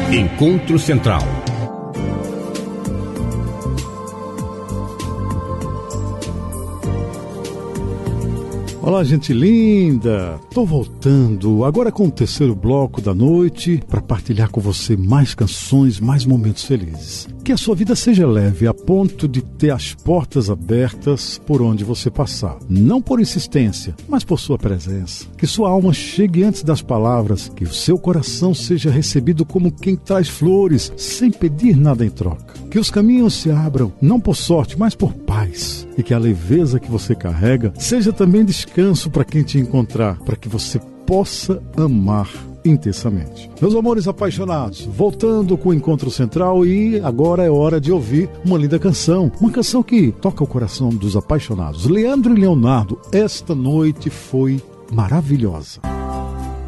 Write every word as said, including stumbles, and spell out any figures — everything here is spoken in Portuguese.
Encontro Central. Olá, gente linda! Tô voltando agora com o terceiro bloco da noite para partilhar com você mais canções, mais momentos felizes. Que a sua vida seja leve a ponto de ter as portas abertas por onde você passar. Não por insistência, mas por sua presença. Que sua alma chegue antes das palavras, que o seu coração seja recebido como quem traz flores, sem pedir nada em troca. Que os caminhos se abram, não por sorte, mas por paz. E que a leveza que você carrega seja também descanso para quem te encontrar, para que você possa amar intensamente. Meus amores apaixonados, voltando com o Encontro Central, e agora é hora de ouvir uma linda canção, uma canção que toca o coração dos apaixonados. Leandro e Leonardo, Esta Noite Foi Maravilhosa.